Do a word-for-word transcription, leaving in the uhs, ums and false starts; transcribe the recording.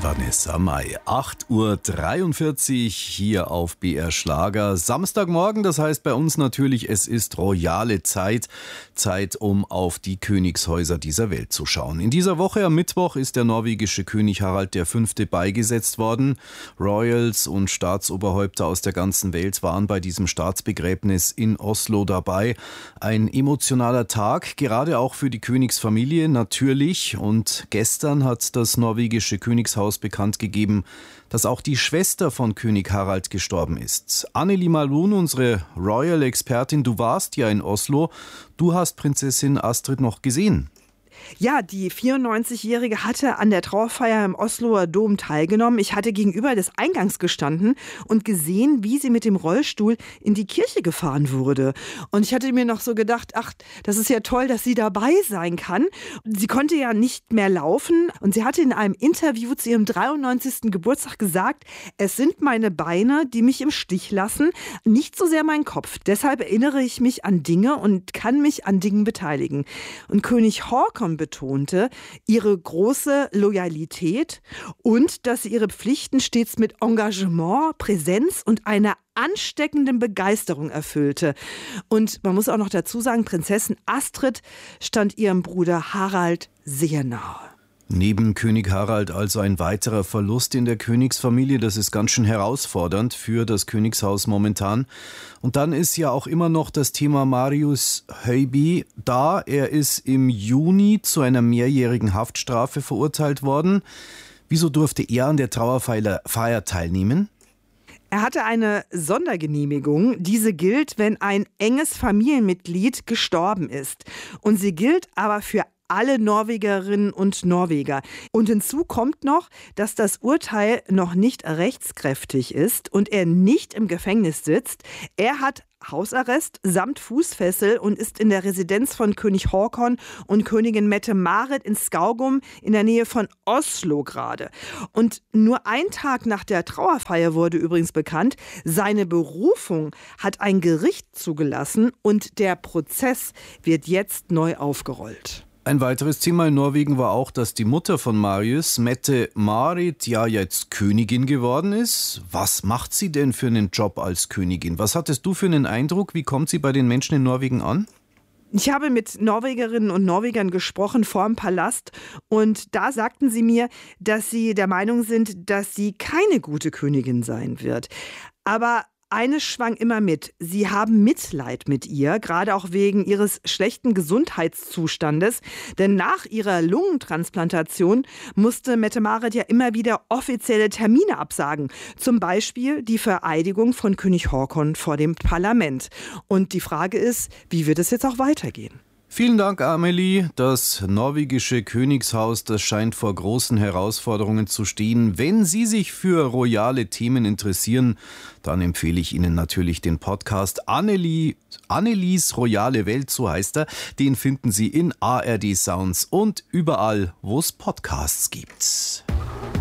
Vanessa Mai. acht Uhr dreiundvierzig hier auf B R Schlager. Samstagmorgen, das heißt bei uns natürlich, es ist royale Zeit. Zeit, um auf die Königshäuser dieser Welt zu schauen. In dieser Woche am Mittwoch ist der norwegische König Harald der Fünfte beigesetzt worden. Royals und Staatsoberhäupter aus der ganzen Welt waren bei diesem Staatsbegräbnis in Oslo dabei. Ein emotionaler Tag, gerade auch für die Königsfamilie natürlich. Und gestern hat das norwegische Königshaus bekannt gegeben, dass auch die Schwester von König Harald gestorben ist. Anneli Malun, unsere Royal-Expertin, du warst ja in Oslo. Du hast Prinzessin Astrid noch gesehen. Ja, die vierundneunzigjährige hatte an der Trauerfeier im Osloer Dom teilgenommen. Ich hatte gegenüber des Eingangs gestanden und gesehen, wie sie mit dem Rollstuhl in die Kirche gefahren wurde. Und ich hatte mir noch so gedacht, ach, das ist ja toll, dass sie dabei sein kann. Sie konnte ja nicht mehr laufen und sie hatte in einem Interview zu ihrem dreiundneunzigsten Geburtstag gesagt, es sind meine Beine, die mich im Stich lassen, nicht so sehr mein Kopf. Deshalb erinnere ich mich an Dinge und kann mich an Dingen beteiligen. Und König Haakon betonte ihre große Loyalität und dass sie ihre Pflichten stets mit Engagement, Präsenz und einer ansteckenden Begeisterung erfüllte. Und man muss auch noch dazu sagen, Prinzessin Astrid stand ihrem Bruder Harald sehr nahe. Neben König Harald also ein weiterer Verlust in der Königsfamilie. Das ist ganz schön herausfordernd für das Königshaus momentan. Und dann ist ja auch immer noch das Thema Marius Høiby da. Er ist im Juni zu einer mehrjährigen Haftstrafe verurteilt worden. Wieso durfte er an der Trauerfeier teilnehmen? Er hatte eine Sondergenehmigung. Diese gilt, wenn ein enges Familienmitglied gestorben ist. Und sie gilt aber für alle Norwegerinnen und Norweger. Und hinzu kommt noch, dass das Urteil noch nicht rechtskräftig ist und er nicht im Gefängnis sitzt. Er hat Hausarrest samt Fußfessel und ist in der Residenz von König Haakon und Königin Mette-Marit in Skaugum in der Nähe von Oslo gerade. Und nur ein Tag nach der Trauerfeier wurde übrigens bekannt, seine Berufung hat ein Gericht zugelassen und der Prozess wird jetzt neu aufgerollt. Ein weiteres Thema in Norwegen war auch, dass die Mutter von Marius, Mette-Marit, ja jetzt Königin geworden ist. Was macht sie denn für einen Job als Königin? Was hattest du für einen Eindruck? Wie kommt sie bei den Menschen in Norwegen an? Ich habe mit Norwegerinnen und Norwegern gesprochen vor dem Palast und da sagten sie mir, dass sie der Meinung sind, dass sie keine gute Königin sein wird. Aber eines schwang immer mit. Sie haben Mitleid mit ihr, gerade auch wegen ihres schlechten Gesundheitszustandes. Denn nach ihrer Lungentransplantation musste Mette-Marit ja immer wieder offizielle Termine absagen. Zum Beispiel die Vereidigung von König Haakon vor dem Parlament. Und die Frage ist, wie wird es jetzt auch weitergehen? Vielen Dank, Amelie. Das norwegische Königshaus, das scheint vor großen Herausforderungen zu stehen. Wenn Sie sich für royale Themen interessieren, dann empfehle ich Ihnen natürlich den Podcast Anneli, Annelies royale Welt, so heißt er. Den finden Sie in A R D Sounds und überall, wo es Podcasts gibt.